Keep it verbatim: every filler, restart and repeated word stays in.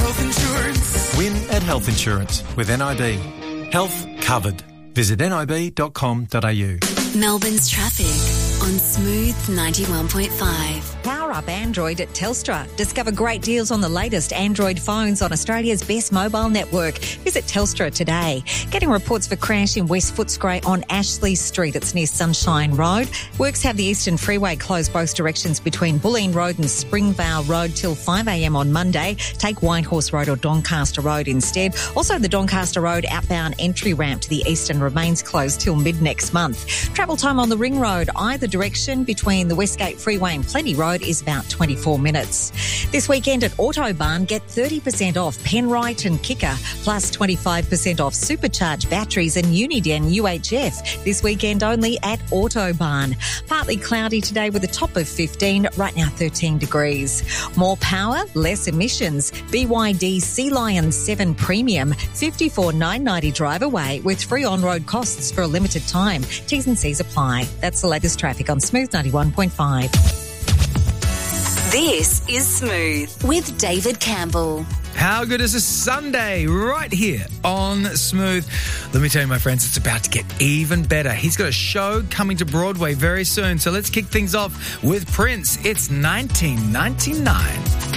health insurance. Win at Health Insurance with N I B. Health covered. Visit nib dot com dot a u. Melbourne's traffic on Smooth ninety-one point five. Power up Android at Telstra. Discover great deals on the latest Android phones on Australia's best mobile network. Visit Telstra today. Getting reports of a crash in West Footscray on Ashley Street. It's near Sunshine Road. Works have the Eastern Freeway closed both directions between Bulleen Road and Springvale Road till five a m on Monday. Take Whitehorse Road or Doncaster Road instead. Also, the Doncaster Road outbound entry ramp to the Eastern remains closed till mid next month. Travel time on the Ring Road, either direction between the Westgate Freeway and Plenty Road is about twenty-four minutes. This weekend at Autobarn, get thirty percent off Penrite and Kicker, plus twenty-five percent off supercharged batteries and Uniden U H F. This weekend only at Autobarn. Partly cloudy today with a top of fifteen, right now thirteen degrees. More power, less emissions. B Y D Sea Lion seven Premium, fifty-four thousand nine hundred ninety drive away with free on-road costs for a limited time. T's and C's apply. That's the latest traffic on Smooth ninety-one point five. This is Smooth with David Campbell. How good is a Sunday right here on Smooth? Let me tell you, my friends, it's about to get even better. He's got a show coming to Broadway very soon. So let's kick things off with Prince. It's nineteen ninety-nine.